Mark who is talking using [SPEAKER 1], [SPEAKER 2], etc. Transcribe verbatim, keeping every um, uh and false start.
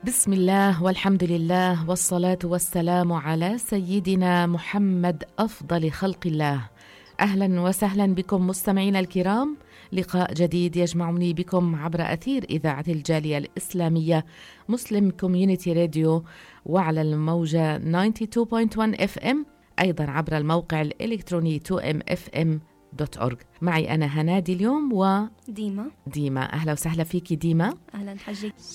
[SPEAKER 1] بسم الله والحمد لله والصلاة والسلام على سيدنا محمد أفضل خلق الله. أهلا وسهلا بكم مستمعينا الكرام، لقاء جديد يجمعني بكم عبر أثير إذاعة الجالية الإسلامية مسلم كوميونيتي راديو، وعلى الموجة تسعة وتسعين فاصلة واحد اف ام، أيضا عبر الموقع الإلكتروني تو ام اف ام دوت أورج. معي أنا هنادي اليوم و
[SPEAKER 2] ديما.
[SPEAKER 1] ديما أهلا وسهلا فيكي ديما.
[SPEAKER 2] أهلا حجي.